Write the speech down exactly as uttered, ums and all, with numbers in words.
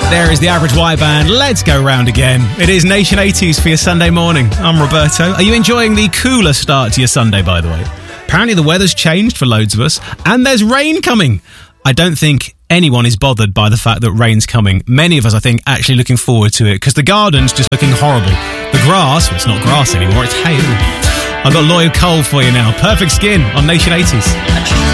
There is the Average White Band. Let's go round again. It is Nation eighties for your Sunday morning. I'm Roberto. Are you enjoying the cooler start to your Sunday, by the way? Apparently the weather's changed for loads of us, and there's rain coming. I don't think anyone is bothered by the fact that rain's coming. Many of us, I think, actually looking forward to it, because the garden's just looking horrible. The grass, well, it's not grass anymore, it's hay. I've got Lloyd Cole for you now. Perfect Skin on Nation eighties.